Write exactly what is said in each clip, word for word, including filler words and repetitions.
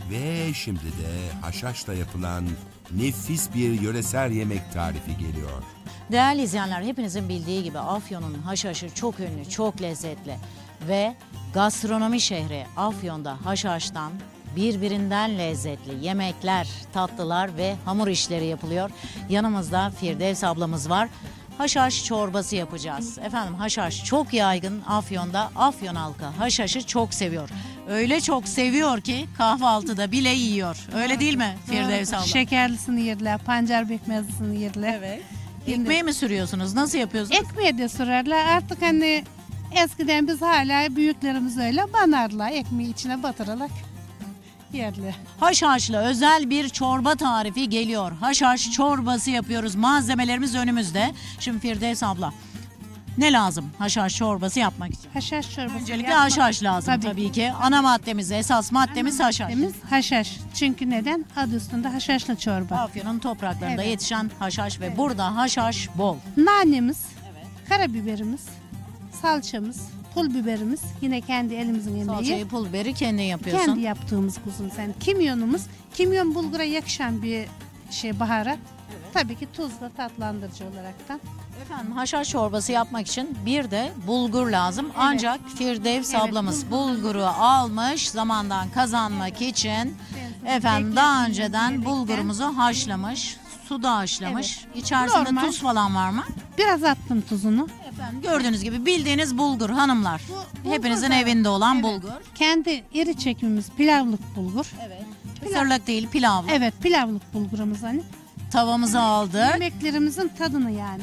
Ve şimdi de haşhaşla yapılan nefis bir yöresel yemek tarifi geliyor. Değerli izleyenler, hepinizin bildiği gibi Afyon'un haşhaşı çok ünlü, çok lezzetli. Ve gastronomi şehri Afyon'da haşhaştan birbirinden lezzetli yemekler, tatlılar ve hamur işleri yapılıyor. Yanımızda Firdevs ablamız var. Haşhaş çorbası yapacağız. Efendim, haşhaş çok yaygın Afyon'da. Afyon halkı haşhaşı çok seviyor. Öyle çok seviyor ki kahvaltıda bile yiyor. Öyle değil mi Firdevs abla? Şekerlisini yerler, pancar pekmezlisini yerler. Evet. Ekmeği mi sürüyorsunuz? Nasıl yapıyorsunuz? Ekmeği de sürerler. Artık hani eskiden biz hala büyüklerimiz öyle banarlar. Ekmeği içine batırarak yerler. Haşhaşlı özel bir çorba tarifi geliyor. Haşhaş çorbası yapıyoruz. Malzemelerimiz önümüzde. Şimdi Firdevs abla, ne lazım haşhaş çorbası yapmak için? Haşhaş çorbası. Öncelikle yapmak- haşhaş lazım tabii, Tabii ki. Ana maddemiz, esas maddemiz haşhaş. Maddemiz haşhaş. Çünkü neden? Adı üstünde haşhaşlı çorba. Afyon'un topraklarında Evet. yetişen haşhaş ve burada haşhaş bol. Nanemiz, karabiberimiz, salçamız, pul biberimiz. Yine kendi elimizin emeği. Salçayı, pul biberi kendin yapıyorsun. Kendi yaptığımız kuzum sen. Kimyonumuz, kimyon bulgura yakışan bir şey baharat. Tabii ki tuzla tatlandırıcı olaraktan. Efendim, haşhaş çorbası yapmak için bir de bulgur lazım. Ancak Firdevs Evet, ablamız bulgur. bulguru almış zamandan kazanmak için. Efendim, daha Bekletmeyin önceden diyerekten. bulgurumuzu haşlamış, suda haşlamış. İçerisinde Normal. tuz falan var mı? Biraz attım tuzunu. Efendim, gördüğünüz gibi bildiğiniz bulgur hanımlar. Bu- Hepinizin bulgur da- evinde olan Evet. bulgur. Kendi iri çekimimiz pilavlık bulgur. Evet. Kısırlık değil, pilavlı. Evet, pilavlık bulgurumuz hani. Tavamızı aldık. Yemeklerimizin tadını yani.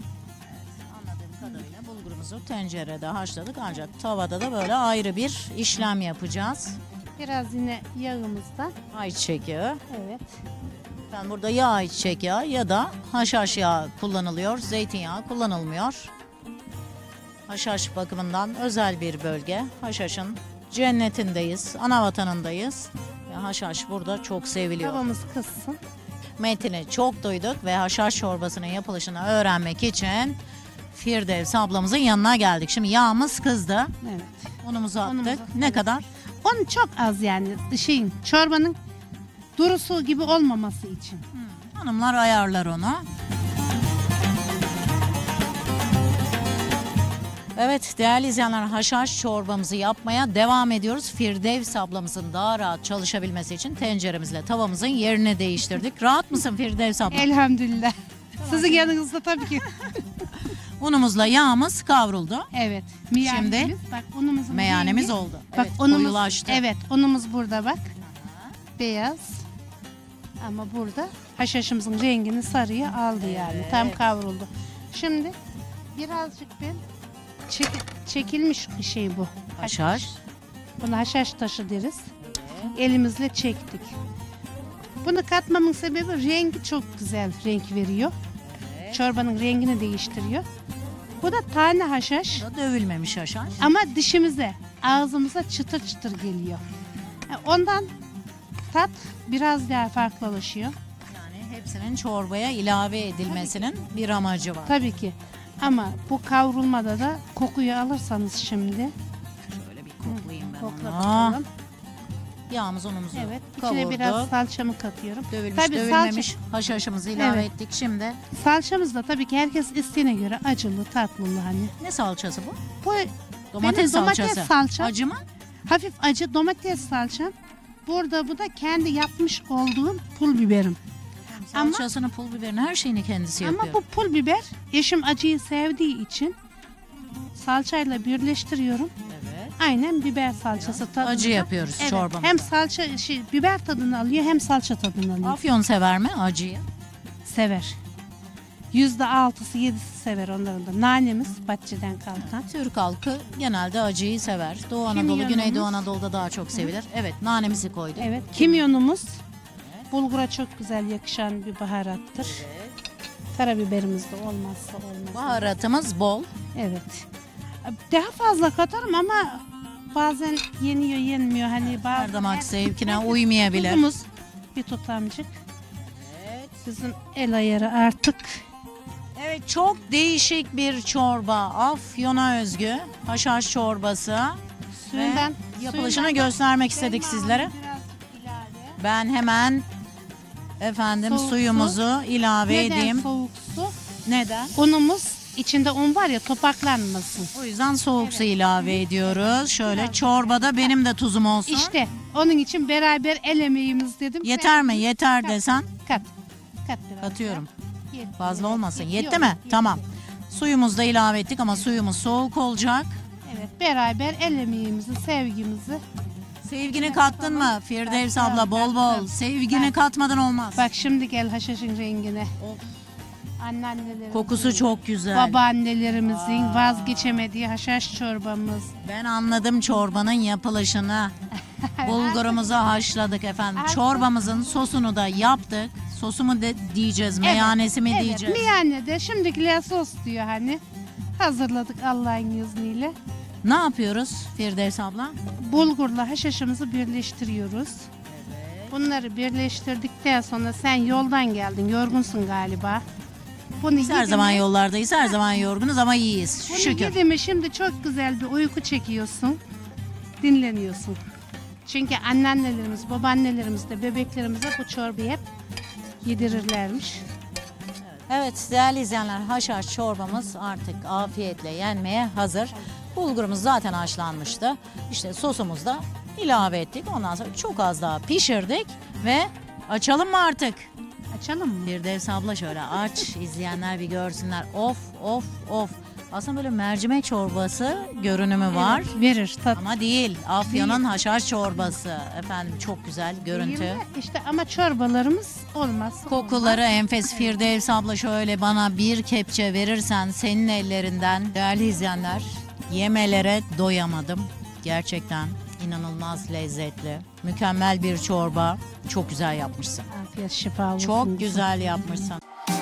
Anladığım kadarıyla bulgurumuzu tencerede haşladık, ancak tavada da böyle ayrı bir işlem yapacağız. Biraz yine yağımızda. Ayçiçek yağı. Evet. Ben burada ya ayçiçek yağı ya da haşhaş yağı kullanılıyor. Zeytinyağı kullanılmıyor. Haşhaş bakımından özel bir bölge. Haşhaşın cennetindeyiz, ana vatanındayız. Ve haşhaş burada çok seviliyor. Tavamız kızsın. Metini çok duyduk ve haşhaş çorbasının yapılışını öğrenmek için Firdevs ablamızın yanına geldik. Şimdi yağımız kızdı. Evet. Unumuzu attık. Unumuzu, Ne evet. kadar? Onun çok az yani şeyin çorbanın durusu gibi olmaması için. Hanımlar ayarlar onu. Evet değerli izleyenler, haşhaş çorbamızı yapmaya devam ediyoruz. Firdevs ablamızın daha rahat çalışabilmesi için tenceremizle tavamızın yerini değiştirdik. Rahat mısın Firdevs abla? Elhamdülillah. Sizin yanınızda tabii ki. Unumuzla yağımız kavruldu. Evet. Şimdi Meyanemiz, bak unumuzun Meyanemiz rengi- oldu. Bak Evet, unumuz, koyulaştı. evet unumuz burada bak. Beyaz. Ama burada haşhaşımızın rengini sarıya aldı yani. Tam kavruldu. Şimdi birazcık ben çek- çekilmiş bir şey bu. Haşhaş. Buna haşhaş taşı deriz. Elimizle çektik. Bunu katmamın sebebi rengi çok güzel renk veriyor. Çorbanın rengini değiştiriyor. Bu da tane haşhaş Bu da dövülmemiş haşhaş. ama dişimize, ağzımıza çıtır çıtır geliyor. Yani ondan tat biraz daha farklılaşıyor. Yani hepsinin çorbaya ilave edilmesinin bir amacı var. Tabii ki. Ama bu kavrulmada da kokuyu alırsanız şimdi. Şöyle bir koklayayım ben Kokla onu. bakalım. Yağımız unumuzu Evet. kavurduk. İçine biraz salçamı katıyorum. Dövülmüş Tabii dövülmemiş haşhaşımızı ilave Evet. ettik. Şimdi Salçamız da tabii ki herkes isteğine göre acılı, tatlılı hani. ne salçası bu? Bu Domates benim domates salçası. salçam. Acı mı? Hafif acı domates salçam. Burada bu da kendi yapmış olduğum pul biberim. Ama- Salçasını, pul biberini, her şeyini kendisi Ama yapıyor. bu pul biber eşim acıyı sevdiği için salçayla birleştiriyorum. Evet. Aynen biber salçası tadında. acı yapıyoruz Evet, çorbamızda. hem salça şey, biber tadını alıyor hem salça tadını alıyor. Afyon sever mi acıyı? Sever. Yüzde altısı yedisi sever onların da. Nanemiz bahçeden kalkan. Türk halkı genelde acıyı sever. Doğu Anadolu, Kimyonumuz. Güneydoğu Anadolu'da daha çok sevilir. Evet, nanemizi koyduk. Evet. Kimyonumuz bulgura çok güzel yakışan bir baharattır. Karabiberimiz de olmazsa olmaz. Baharatımız bol. Evet. Daha fazla katarım ama bazen yeniyor yenmiyor. Hani bazen Her damak zevkine uymayabilir. Tuzumuz bir tutamcık. Evet. Bizim el ayarı artık. Evet, çok değişik bir çorba. Afyon'a özgü haşhaş çorbası. Suyundan Yapılışını suyundan- göstermek istedik Benim sizlere. ağzım birazcık ilave Ben hemen efendim Soğuk su. suyumuzu ilave Neden edeyim. soğuk su? Neden? Unumuz içinde un var ya topaklanmasın. O yüzden soğuk su ilave ediyoruz. Şöyle Biraz. çorbada benim de tuzum olsun. İşte onun için beraber el emeğimiz dedim. Yeter mi? Yeter Kat. desen Kat. Kat biraz. katıyorum. daha. Yetti. Fazla olmasın. Yok, Yetti mi? yetti. Tamam. Suyumuzu da ilave ettik ama suyumuz soğuk olacak. Evet, beraber el emeğimizi, sevgimizi. Sevgini kattın mı Firdevs Kattım, abla bol bol. kattım. Sevgini Bak. katmadan olmaz. Bak şimdi gel haşhaşın rengine. Of. Anneannelerimizin, Kokusu çok güzel. babaannelerimizin vazgeçemediği haşhaş çorbamız. Ben anladım çorbanın yapılışını. Bulgurumuzu haşladık efendim. Artık- Çorbamızın sosunu da yaptık. Sosu mu de diyeceğiz, meyanesi mi evet, diyeceğiz? meyane de şimdikiler sos diyor hani. Hazırladık Allah'ın izniyle. Ne yapıyoruz Firdevs abla? Bulgurla haşhaşımızı birleştiriyoruz. Bunları birleştirdikten sonra sen yoldan geldin, yorgunsun galiba. Bunu Biz her yedin zaman mi- yollardayız, her zaman yorgunuz ama iyiyiz. Bunu Şükür. yedin mi şimdi çok güzel bir uyku çekiyorsun. Dinleniyorsun. Çünkü anneannelerimiz, babaannelerimiz de bebeklerimize bu çorbayı hep yedirirlermiş. Evet değerli izleyenler, haşhaş çorbamız artık afiyetle yenmeye hazır. Bulgurumuz zaten haşlanmıştı. İşte sosumuzu da ilave ettik. Ondan sonra çok az daha pişirdik ve açalım mı artık? Açalım mı? Firdevs abla şöyle aç, izleyenler bir görsünler. Of of of. Aslında böyle mercimek çorbası görünümü var. Evet, verir tat. Ama değil. Afyon'un haşhaş çorbası. Efendim çok güzel görüntü. Değil mi? İşte ama çorbalarımız olmaz. Kokuları enfes. Firdevs abla şöyle bana bir kepçe verirsen senin ellerinden değerli izleyenler yemelere doyamadım. Gerçekten inanılmaz lezzetli. Mükemmel bir çorba. Çok güzel yapmışsın. Afiyet şifa olsun. Çok güzel yapmışsın.